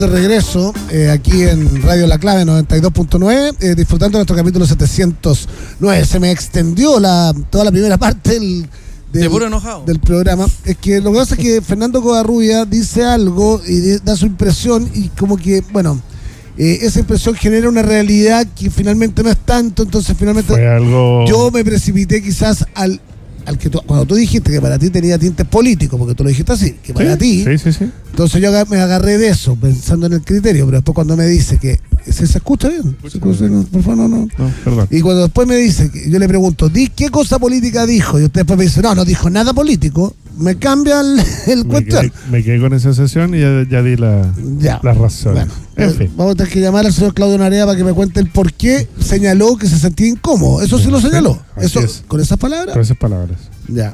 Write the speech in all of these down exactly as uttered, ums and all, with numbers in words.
De regreso eh, aquí en Radio La Clave noventa y dos punto nueve, eh, disfrutando de nuestro capítulo setecientos nueve. Se me extendió la, toda la primera parte del, del, de puro enojado. del programa. Es que lo que pasa es que Fernando Covarrubia dice algo y da su impresión y como que, bueno, eh, esa impresión genera una realidad que finalmente no es tanto, entonces finalmente fue algo... yo me precipité quizás al... al que tú, cuando tú dijiste que para ti tenía tintes políticos, porque tú lo dijiste así, que para sí, ti, sí, sí, sí. Entonces yo me agarré de eso, pensando en el criterio, pero después cuando me dice que se, se escucha bien, se escucha, no, por favor, no, no. No, perdón. Y cuando después me dice, que yo le pregunto, ¿di qué cosa política dijo? Y usted después me dice, no, no dijo nada político, me cambia el, el me cuestión. Quedé, me quedé con esa sesión y ya, ya di la, ya. la razón. Bueno, en eh, fin. vamos a tener que llamar al señor Claudio Narea para que me cuente el por qué señaló que se sentía incómodo. Eso sí, sí lo señaló. Así Eso, es. ¿Con esas palabras? Con esas palabras. Ya.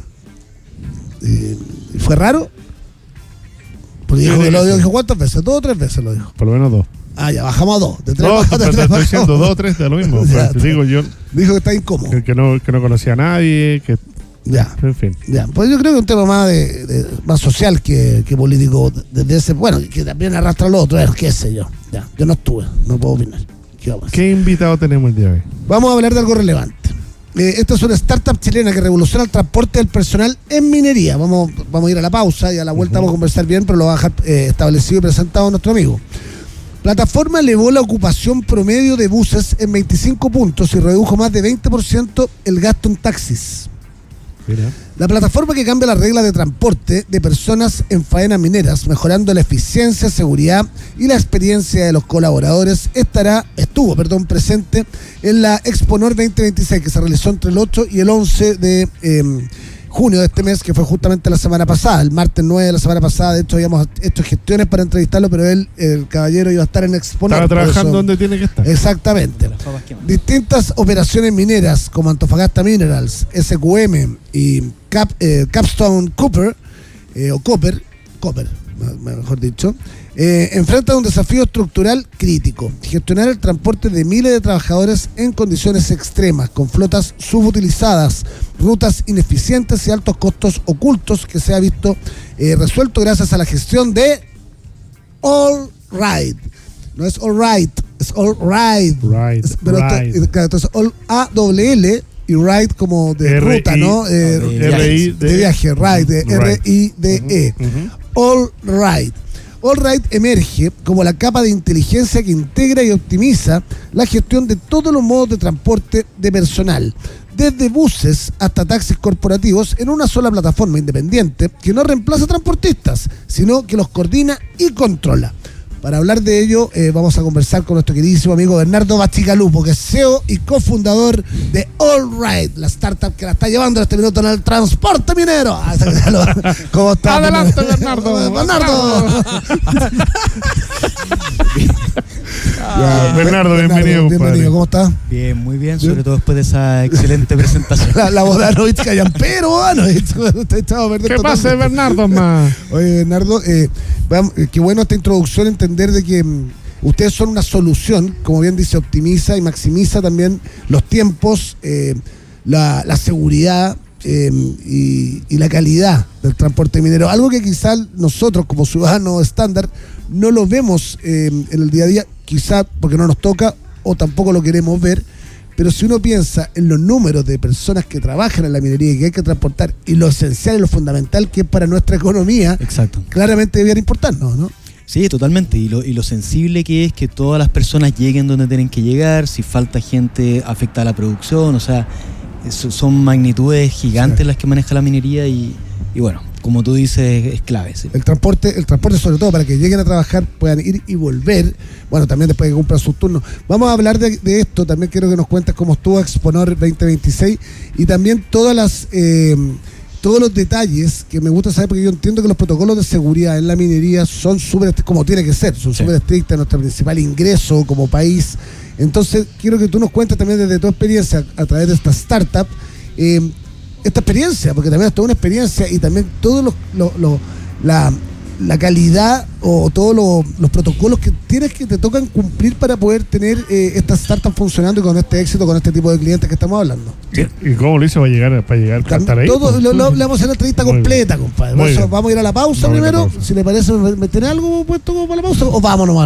Eh, ¿Fue raro? Porque dijo que lo dijo cuántas veces, dos o tres veces lo dijo. Por lo menos dos. Ah, ya bajamos a dos. De tres no, bajamos, de tres estoy bajamos. diciendo dos o tres de lo mismo. Ya, te digo yo. Dijo que está incómodo. Que, que, no, que no conocía a nadie, que. Ya. En fin. Ya. Pues yo creo que es un tema más de, de más social que, que político. Desde ese, bueno, que también arrastra lo otro, qué sé yo. Ya. Yo no estuve, no puedo opinar. ¿Qué, vamos a hacer? ¿Qué invitado tenemos el día de hoy? Vamos a hablar de algo relevante. Eh, esta es una startup chilena que revoluciona el transporte del personal en minería. Vamos, vamos a ir a la pausa y a la vuelta uh-huh. vamos a conversar bien, pero lo va a dejar eh, establecido y presentado nuestro amigo. Plataforma elevó la ocupación promedio de buses en veinticinco puntos y redujo más de veinte por ciento el gasto en taxis. Mira. La plataforma que cambia las reglas de transporte de personas en faenas mineras, mejorando la eficiencia, seguridad y la experiencia de los colaboradores, estará, estuvo, perdón, presente en la Exponor veinte veintiséis, que se realizó entre el ocho y el once de eh, junio de este mes, que fue justamente la semana pasada, el martes nueve de la semana pasada. De hecho habíamos hecho gestiones para entrevistarlo, pero él, el caballero, iba a estar en Exponor. Estaba trabajando donde tiene que estar. Exactamente. Distintas operaciones mineras como Antofagasta Minerals, S Q M y Cap, eh, Capstone Copper, eh, o Copper, Copper, mejor dicho, eh, enfrentan un desafío estructural crítico: gestionar el transporte de miles de trabajadores en condiciones extremas, con flotas subutilizadas, rutas ineficientes y altos costos ocultos, que se ha visto eh, resuelto gracias a la gestión de All Right. No es All Right, es All Right. Right, es, pero right. Esto, entonces, All A W L y Ride como de R ruta, ¿no? Eh, de, de, viaje, de, de viaje, Ride, de right. R I D E. Uh-huh. All Right. All Right emerge como la capa de inteligencia que integra y optimiza la gestión de todos los modos de transporte de personal, desde buses hasta taxis corporativos, en una sola plataforma independiente que no reemplaza transportistas, sino que los coordina y controla. Para hablar de ello, eh, vamos a conversar con nuestro queridísimo amigo Bernardo Bachigalupo, que es C E O y cofundador de All Right, la startup que la está llevando en este minuto en el transporte minero. ¿Cómo está? Adelante, Bernardo. Bernardo. Ya, Bernardo, bienvenido. Bienvenido, ¿cómo estás? Bien, muy bien, sobre todo después de esa excelente presentación. La, la Bodanovich Callampero, Bodanovich. ¿Qué pasa, Bernardo, más? Oye, Bernardo, eh, vamos, eh, qué bueno esta introducción, entender de que um, ustedes son una solución, como bien dice, optimiza y maximiza también los tiempos, eh, la, la seguridad eh, y, y la calidad del transporte minero. Algo que quizás nosotros, como ciudadanos estándar, no lo vemos eh, en el día a día, quizá porque no nos toca o tampoco lo queremos ver, pero si uno piensa en los números de personas que trabajan en la minería y que hay que transportar, y lo esencial y lo fundamental que es para nuestra economía, exacto, claramente debería importarnos, ¿no? Sí, totalmente, y lo, y lo sensible que es que todas las personas lleguen donde tienen que llegar. Si falta gente, afecta a la producción, o sea, eso, son magnitudes gigantes, sí, las que maneja la minería y, y bueno, como tú dices, es clave. Sí. El transporte, el transporte sobre todo para que lleguen a trabajar, puedan ir y volver, bueno, también después de que cumplan sus turnos. Vamos a hablar de, de esto, también quiero que nos cuentes cómo estuvo Exponor veinte veintiséis y también todas las eh, todos los detalles que me gusta saber, porque yo entiendo que los protocolos de seguridad en la minería son súper, como tiene que ser, son súper sí. estrictas, nuestro principal ingreso como país. Entonces, quiero que tú nos cuentes también desde tu experiencia a través de esta startup, eh, esta experiencia, porque también es toda una experiencia y también todo lo, lo, lo, la, la calidad o todos lo, los protocolos que tienes que te tocan cumplir para poder tener eh, estas startups funcionando y con este éxito, con este tipo de clientes que estamos hablando. ¿Sí? ¿Y cómo lo hizo para llegar, para llegar a estar ahí? Todo, lo, lo, le vamos a hacer la entrevista muy completa, bien. Compadre. Por eso vamos a ir a la pausa vamos primero. Si le parece, ¿me tiene algo puesto como para la pausa? O vámonos.